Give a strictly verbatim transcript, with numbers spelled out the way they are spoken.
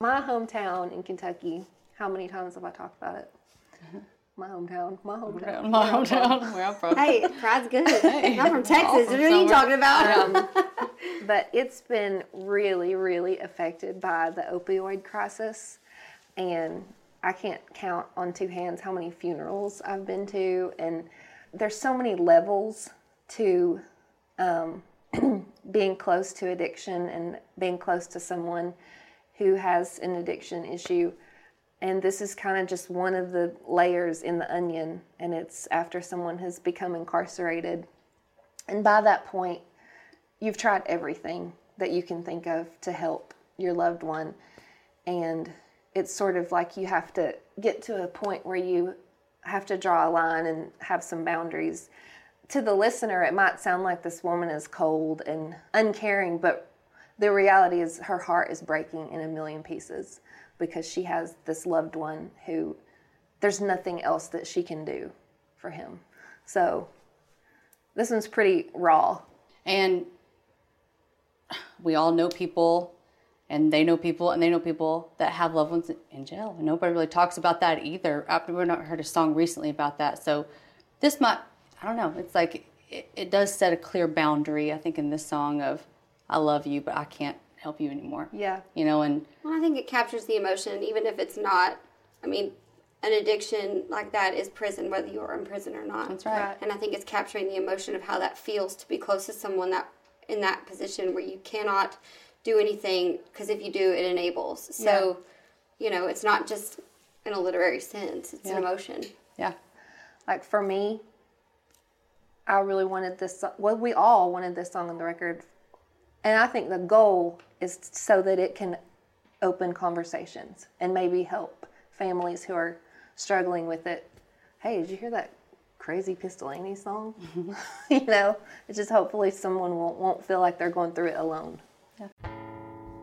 my hometown in Kentucky, how many times have I talked about it? Mm-hmm. My hometown, my hometown. My hometown, where I'm from. Hey, pride's good. Hey, I'm from Texas. From what are you talking about? Um, but it's been really, really affected by the opioid crisis. And I can't count on two hands how many funerals I've been to. And there's so many levels to um, being close to addiction and being close to someone who has an addiction issue. And this is kind of just one of the layers in the onion, and it's after someone has become incarcerated. And by that point, you've tried everything that you can think of to help your loved one. And it's sort of like you have to get to a point where you have to draw a line and have some boundaries. To the listener, it might sound like this woman is cold and uncaring, but the reality is her heart is breaking in a million pieces, because she has this loved one who there's nothing else that she can do for him. So this one's pretty raw. And we all know people, and they know people, and they know people that have loved ones in jail. And nobody really talks about that either. We've not heard a song recently about that. So this might, I don't know, it's like it, it does set a clear boundary, I think, in this song of, I love you, but I can't help you anymore. Yeah. You know, and well, I think it captures the emotion, even if it's not, I mean, an addiction like that is prison, whether you're in prison or not. That's right. And I think it's capturing the emotion of how that feels to be close to someone that in that position where you cannot do anything, because if you do, it enables. So, yeah. you know, it's not just in a literary sense, it's yeah. an emotion. Yeah. Like for me, I really wanted this, well, we all wanted this song on the record. And I think the goal is so that it can open conversations and maybe help families who are struggling with it. Hey, did you hear that crazy Pistolani song? You know, it's just hopefully someone won't, won't feel like they're going through it alone.